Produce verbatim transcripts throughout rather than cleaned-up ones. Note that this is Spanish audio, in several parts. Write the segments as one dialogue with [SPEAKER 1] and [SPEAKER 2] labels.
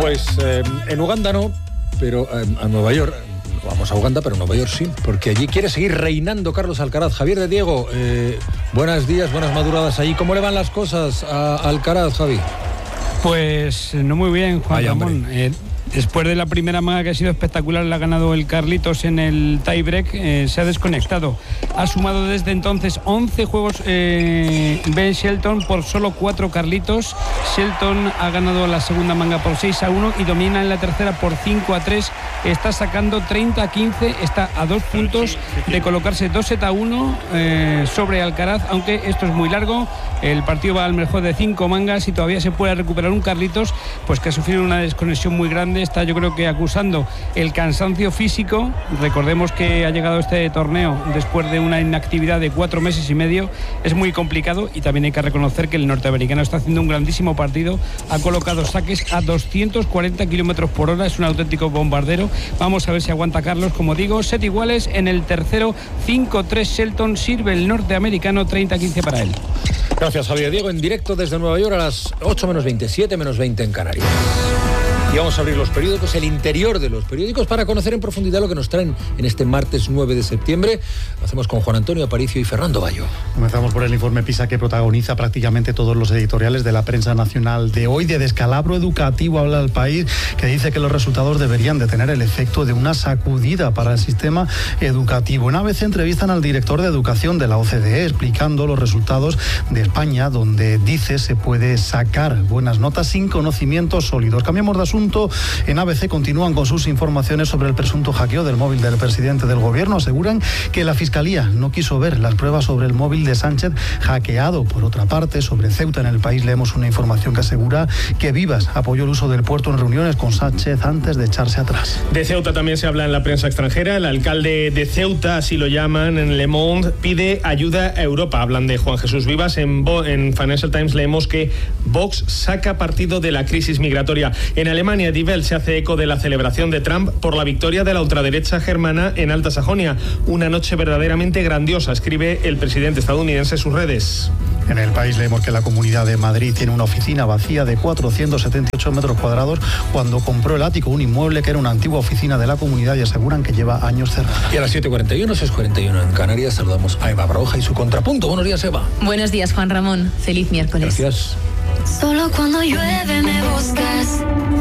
[SPEAKER 1] Pues eh, en Uganda no, pero eh, a Nueva York, vamos a Uganda, pero Nueva York sí, porque allí quiere seguir reinando Carlos Alcaraz. Javier de Diego, eh, buenos días, buenas madrugadas allí. ¿Cómo le van las cosas a Alcaraz, Javi?
[SPEAKER 2] Pues no muy bien, Juan
[SPEAKER 1] Vaya,
[SPEAKER 2] Ramón. Eh, después de la primera manga que ha sido espectacular, la ha ganado el Carlitos en el tiebreak, eh, se ha desconectado. Ha sumado desde entonces once juegos eh, Ben Shelton por solo cuatro Carlitos. Shelton ha ganado la segunda manga por seis a uno y domina en la tercera por cinco a tres. Está sacando treinta a quince, está a dos puntos de colocarse dos sets a uno eh, sobre Alcaraz, aunque esto es muy largo. El partido va al mejor de cinco mangas y todavía se puede recuperar un Carlitos, pues que ha sufrido una desconexión muy grande. Está, yo creo que acusando el cansancio físico. Recordemos que ha llegado este torneo después de una inactividad de cuatro meses y medio. Es muy complicado y también hay que reconocer que el norteamericano está haciendo un grandísimo partido. Ha colocado saques a doscientos cuarenta kilómetros por hora, es un auténtico bombardero. Vamos a ver si aguanta Carlos. Como digo, set iguales en el tercero, cinco tres Shelton, sirve el norteamericano, treinta a quince para él.
[SPEAKER 1] Gracias, Javier. Diego, en directo desde Nueva York a las ocho menos veinte, siete menos veinte en Canarias. Y vamos a abrir los periódicos, el interior de los periódicos, para conocer en profundidad lo que nos traen en este martes nueve de septiembre. Lo hacemos con Juan Antonio Aparicio y Fernando Bayo.
[SPEAKER 3] Comenzamos por el informe PISA, que protagoniza prácticamente todos los editoriales de la prensa nacional de hoy. De descalabro educativo habla El País, que dice que los resultados deberían de tener el efecto de una sacudida para el sistema educativo. En A B C entrevistan al director de educación de la O C D E, explicando los resultados de España, donde dice se puede sacar buenas notas sin conocimientos sólidos. Cambiamos de asunto. En A B C continúan con sus informaciones sobre el presunto hackeo del móvil del presidente del gobierno. Aseguran que la Fiscalía no quiso ver las pruebas sobre el móvil de Sánchez hackeado. Por otra parte, sobre Ceuta, en El País leemos una información que asegura que Vivas apoyó el uso del puerto en reuniones con Sánchez antes de echarse atrás.
[SPEAKER 4] De Ceuta también se habla en la prensa extranjera. El alcalde de Ceuta, así lo llaman en Le Monde, pide ayuda a Europa. Hablan de Juan Jesús Vivas. En, Bo- en Financial Times leemos que Vox saca partido de la crisis migratoria. En Alemania, Die Welt se hace eco de la celebración de Trump por la victoria de la ultraderecha germana en Alta Sajonia. Una noche verdaderamente grandiosa, escribe el presidente estadounidense en sus redes.
[SPEAKER 3] En El País leemos que la Comunidad de Madrid tiene una oficina vacía de cuatrocientos setenta y ocho metros cuadrados cuando compró el ático, un inmueble que era una antigua oficina de la comunidad, y aseguran que lleva años cerrada.
[SPEAKER 1] Y a las siete cuarenta y uno, seis cuarenta y uno en Canarias, saludamos a Eva Broja y su contrapunto. Buenos días, Eva.
[SPEAKER 5] Buenos días, Juan Ramón. Feliz miércoles.
[SPEAKER 1] Gracias.
[SPEAKER 6] Solo cuando llueve me buscas.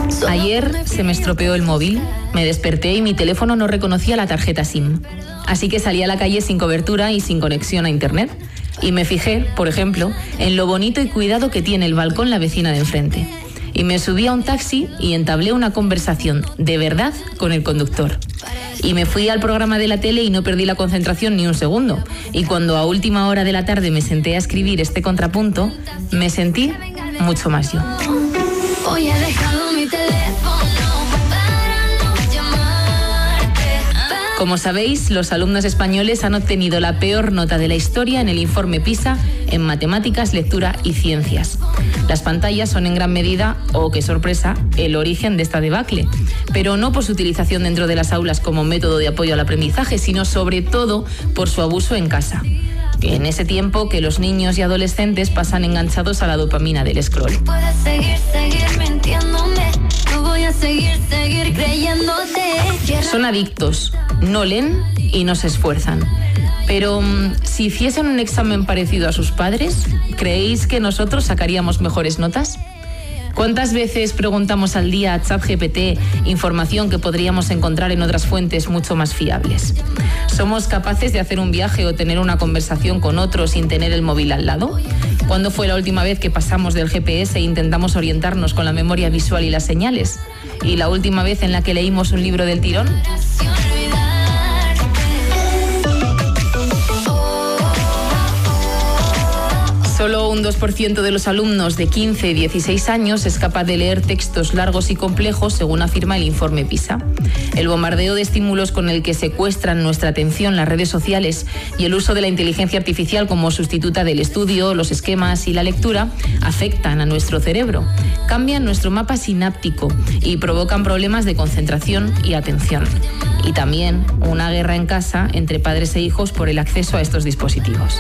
[SPEAKER 5] Ayer se me estropeó el móvil, me desperté y mi teléfono no reconocía la tarjeta SIM. Así que salí a la calle sin cobertura y sin conexión a internet. Y me fijé, por ejemplo, en lo bonito y cuidado que tiene el balcón la vecina de enfrente. Y me subí a un taxi y entablé una conversación de verdad con el conductor. Y me fui al programa de la tele y no perdí la concentración ni un segundo. Y cuando a última hora de la tarde me senté a escribir este contrapunto, me sentí mucho más yo.
[SPEAKER 6] Hoy he dejado mi teléfono para no llamarte.
[SPEAKER 5] Como sabéis, los alumnos españoles han obtenido la peor nota de la historia en el informe PISA en matemáticas, lectura y ciencias. Las pantallas son en gran medida, oh qué sorpresa, el origen de esta debacle, pero no por su utilización dentro de las aulas como método de apoyo al aprendizaje, sino sobre todo por su abuso en casa. En ese tiempo que los niños y adolescentes pasan enganchados a la dopamina del scroll.
[SPEAKER 6] Puedes seguir, seguir mintiéndome. No voy a seguir, seguir creyéndote.
[SPEAKER 5] Son adictos, no leen y no se esfuerzan. Pero si hiciesen un examen parecido a sus padres, ¿creéis que nosotros sacaríamos mejores notas? ¿Cuántas veces preguntamos al día a ChatGPT información que podríamos encontrar en otras fuentes mucho más fiables? ¿Somos capaces de hacer un viaje o tener una conversación con otro sin tener el móvil al lado? ¿Cuándo fue la última vez que pasamos del G P S e intentamos orientarnos con la memoria visual y las señales? ¿Y la última vez en la que leímos un libro del tirón? Solo un dos por ciento de los alumnos de quince y dieciséis años es capaz de leer textos largos y complejos, según afirma el informe PISA. El bombardeo de estímulos con el que secuestran nuestra atención las redes sociales y el uso de la inteligencia artificial como sustituta del estudio, los esquemas y la lectura afectan a nuestro cerebro, cambian nuestro mapa sináptico y provocan problemas de concentración y atención. Y también una guerra en casa entre padres e hijos por el acceso a estos dispositivos.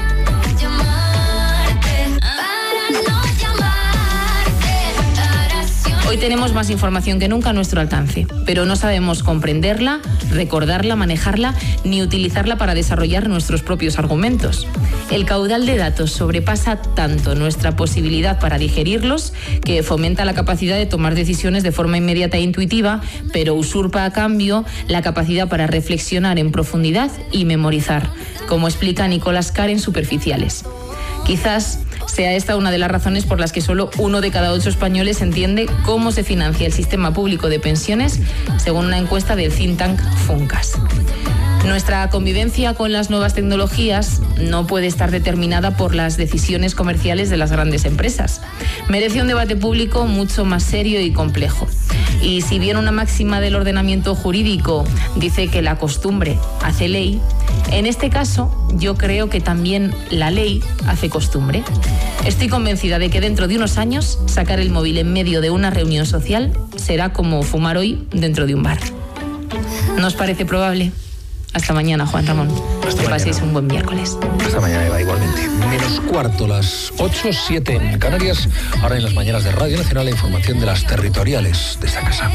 [SPEAKER 5] Hoy tenemos más información que nunca a nuestro alcance, pero no sabemos comprenderla, recordarla, manejarla, ni utilizarla para desarrollar nuestros propios argumentos. El caudal de datos sobrepasa tanto nuestra posibilidad para digerirlos, que fomenta la capacidad de tomar decisiones de forma inmediata e intuitiva, pero usurpa a cambio la capacidad para reflexionar en profundidad y memorizar, como explica Nicolás Carr en Superficiales. Quizás sea esta una de las razones por las que solo uno de cada ocho españoles entiende cómo se financia el sistema público de pensiones, según una encuesta del think tank Funcas. Nuestra convivencia con las nuevas tecnologías no puede estar determinada por las decisiones comerciales de las grandes empresas. Merece un debate público mucho más serio y complejo. Y si bien una máxima del ordenamiento jurídico dice que la costumbre hace ley, en este caso yo creo que también la ley hace costumbre. Estoy convencida de que dentro de unos años sacar el móvil en medio de una reunión social será como fumar hoy dentro de un bar. ¿No os parece probable? Hasta mañana, Juan Ramón.
[SPEAKER 1] Hasta
[SPEAKER 5] que paséis
[SPEAKER 1] mañana.
[SPEAKER 5] un buen miércoles.
[SPEAKER 1] Hasta mañana, Eva, igualmente. Menos cuarto, las ocho, siete en Canarias. Ahora en las mañanas de Radio Nacional, la información de las territoriales de esta casa.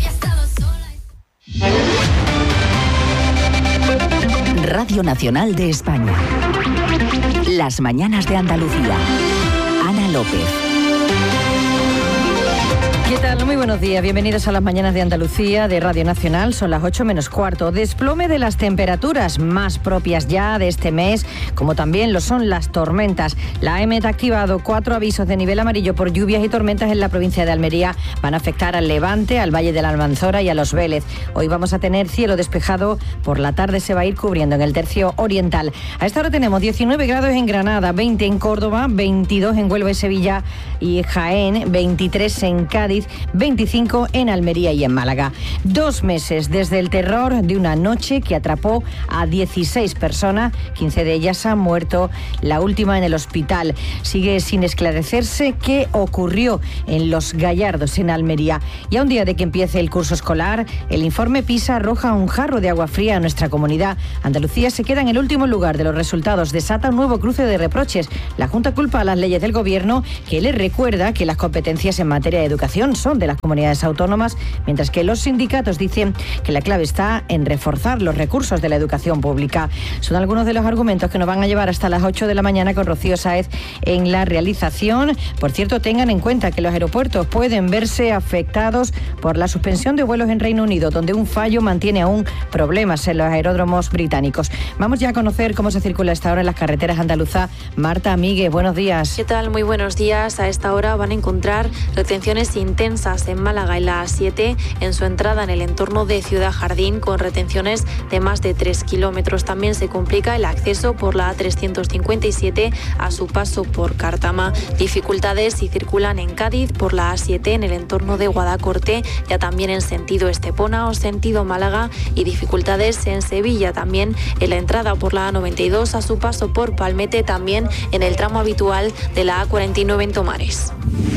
[SPEAKER 7] Radio Nacional de España. Las mañanas de Andalucía. Ana López.
[SPEAKER 8] ¿Qué tal? Muy buenos días. Bienvenidos a las mañanas de Andalucía de Radio Nacional. Son las ocho menos cuarto. Desplome de las temperaturas más propias ya de este mes, como también lo son las tormentas. La EMET ha activado cuatro avisos de nivel amarillo por lluvias y tormentas en la provincia de Almería. Van a afectar al Levante, al Valle de la Almanzora y a Los Vélez. Hoy vamos a tener cielo despejado. Por la tarde se va a ir cubriendo en el tercio oriental. A esta hora tenemos diecinueve grados en Granada, veinte en Córdoba, veintidós en Huelva y Sevilla y Jaén, veintitrés en Cádiz, veinticinco en Almería y en Málaga. Dos meses desde el terror de una noche que atrapó a dieciséis personas, quince de ellas han muerto, la última en el hospital. Sigue sin esclarecerse qué ocurrió en Los Gallardos, en Almería. Y a un día de que empiece el curso escolar, el informe PISA arroja un jarro de agua fría a nuestra comunidad. Andalucía se queda en el último lugar de los resultados, desata un nuevo cruce de reproches. La Junta culpa a las leyes del Gobierno, que le recuerda que las competencias en materia de educación son de las comunidades autónomas, mientras que los sindicatos dicen que la clave está en reforzar los recursos de la educación pública. Son algunos de los argumentos que nos van a llevar hasta las ocho de la mañana con Rocío Sáez en la realización. Por cierto, tengan en cuenta que los aeropuertos pueden verse afectados por la suspensión de vuelos en Reino Unido, donde un fallo mantiene aún problemas en los aeródromos británicos. Vamos ya a conocer cómo se circula a esta hora en las carreteras andaluzas. Marta Míguez, buenos días.
[SPEAKER 9] ¿Qué tal? Muy buenos días. A esta hora van a encontrar retenciones intensas en Málaga en la A siete, en su entrada en el entorno de Ciudad Jardín, con retenciones de más de tres kilómetros. También se complica el acceso por la A trescientos cincuenta y siete a su paso por Cártama. Dificultades si circulan en Cádiz por la A siete en el entorno de Guadacorte, ya también en sentido Estepona o sentido Málaga, y dificultades en Sevilla también en la entrada por la A noventa y dos a su paso por Palmete, también en el tramo habitual de la A cuarenta y nueve en Tomares.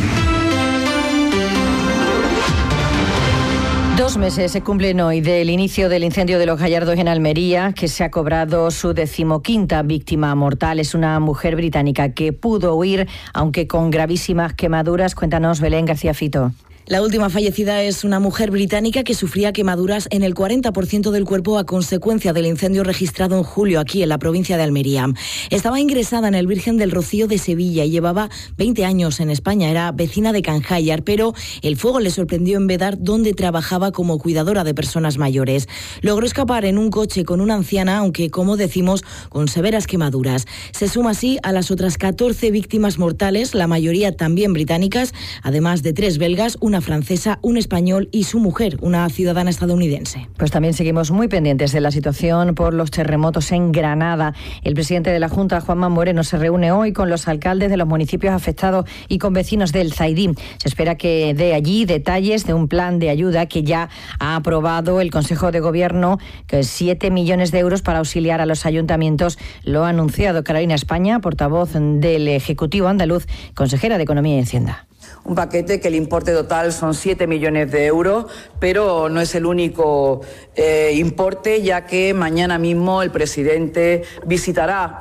[SPEAKER 8] Dos meses se cumplen hoy del inicio del incendio de Los Gallardos en Almería, que se ha cobrado su decimoquinta víctima mortal. Es una mujer británica que pudo huir, aunque con gravísimas quemaduras. Cuéntanos, Belén García Fito.
[SPEAKER 10] La última fallecida es una mujer británica que sufría quemaduras en el cuarenta por ciento del cuerpo a consecuencia del incendio registrado en julio aquí en la provincia de Almería. Estaba ingresada en el Virgen del Rocío de Sevilla y llevaba veinte años en España. Era vecina de Canjayar, pero el fuego le sorprendió en Bedar, donde trabajaba como cuidadora de personas mayores. Logró escapar en un coche con una anciana, aunque, como decimos, con severas quemaduras. Se suma así a las otras catorce víctimas mortales, la mayoría también británicas, además de tres belgas, una francesa, un español y su mujer, una ciudadana estadounidense.
[SPEAKER 8] Pues también seguimos muy pendientes de la situación por los terremotos en Granada. El presidente de la Junta, Juanma Moreno, se reúne hoy con los alcaldes de los municipios afectados y con vecinos del Zaidín. Se espera que dé allí detalles de un plan de ayuda que ya ha aprobado el Consejo de Gobierno, que es siete millones de euros para auxiliar a los ayuntamientos. Lo ha anunciado Carolina España, portavoz del Ejecutivo andaluz, consejera de Economía y Hacienda.
[SPEAKER 11] Un paquete que el importe total son siete millones de euros, pero no es el único eh, importe, ya que mañana mismo el presidente visitará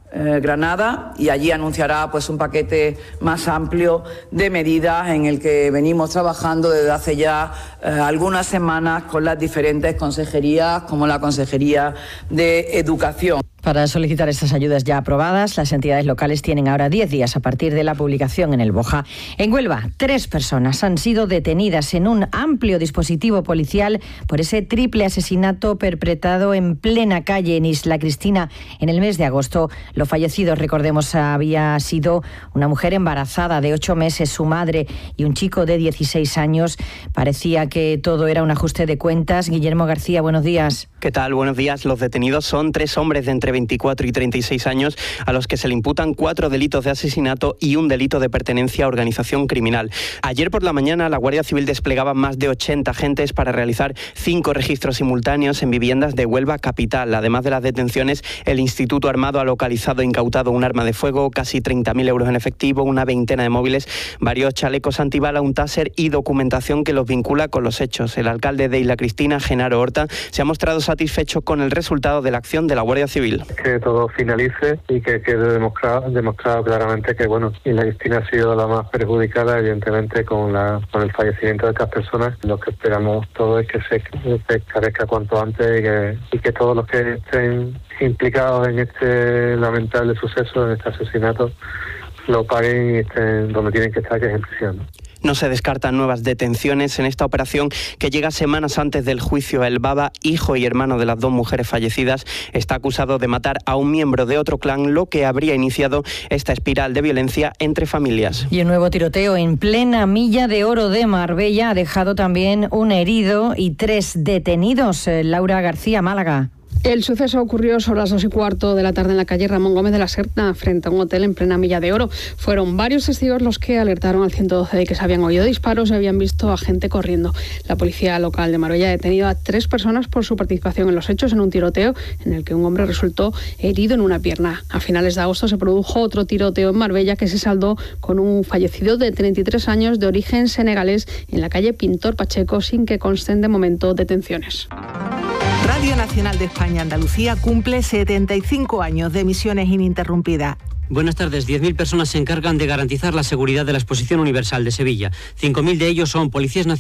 [SPEAKER 11] eh, Granada, y allí anunciará pues un paquete más amplio de medidas en el que venimos trabajando desde hace ya eh, algunas semanas con las diferentes consejerías, como la Consejería de Educación.
[SPEAKER 8] Para solicitar estas ayudas ya aprobadas, las entidades locales tienen ahora diez días a partir de la publicación en el BOJA. En Huelva, tres personas han sido detenidas en un amplio dispositivo policial por ese triple asesinato perpetrado en plena calle en Isla Cristina en el mes de agosto. Lo fallecido, recordemos, había sido una mujer embarazada de ocho meses, su madre y un chico de dieciséis años. Parecía que todo era un ajuste de cuentas. Guillermo García, buenos días.
[SPEAKER 12] ¿Qué tal? Buenos días. Los detenidos son tres hombres de entre veinticuatro y treinta y seis años a los que se le imputan cuatro delitos de asesinato y un delito de pertenencia a organización criminal. Ayer por la mañana la Guardia Civil desplegaba más de ochenta agentes para realizar cinco registros simultáneos en viviendas de Huelva capital. Además de las detenciones, el Instituto Armado ha localizado e incautado un arma de fuego, casi treinta mil euros en efectivo, una veintena de móviles, varios chalecos antibala, un taser y documentación que los vincula con los hechos. El alcalde de Isla Cristina, Genaro Horta, se ha mostrado satisfecho con el resultado de la acción de la Guardia Civil.
[SPEAKER 13] Que todo finalice y que quede demostrado, demostrado claramente que bueno, Isla Cristina ha sido la más perjudicada, evidentemente, con la con el fallecimiento de estas personas. Lo que esperamos todos es que se, se esclarezca cuanto antes y que, y que todos los que estén implicados en este lamentable suceso, en este asesinato, lo paguen y estén donde tienen que estar, que es en prisión.
[SPEAKER 12] No se descartan nuevas detenciones en esta operación que llega semanas antes del juicio. El Baba, hijo y hermano de las dos mujeres fallecidas, está acusado de matar a un miembro de otro clan, lo que habría iniciado esta espiral de violencia entre familias.
[SPEAKER 8] Y un nuevo tiroteo en plena Milla de Oro de Marbella ha dejado también un herido y tres detenidos. Laura García, Málaga.
[SPEAKER 14] El suceso ocurrió sobre las dos y cuarto de la tarde en la calle Ramón Gómez de la Serna, frente a un hotel en plena Milla de Oro. Fueron varios testigos los que alertaron al ciento doce de que se habían oído disparos y habían visto a gente corriendo. La policía local de Marbella ha detenido a tres personas por su participación en los hechos en un tiroteo en el que un hombre resultó herido en una pierna. A finales de agosto se produjo otro tiroteo en Marbella que se saldó con un fallecido de treinta y tres años de origen senegalés en la calle Pintor Pacheco, sin que consten de momento detenciones.
[SPEAKER 15] Radio Nacional de España Andalucía cumple setenta y cinco años de emisiones ininterrumpidas.
[SPEAKER 16] Buenas tardes. diez mil personas se encargan de garantizar la seguridad de la Exposición Universal de Sevilla. cinco mil de ellos son policías nacionales.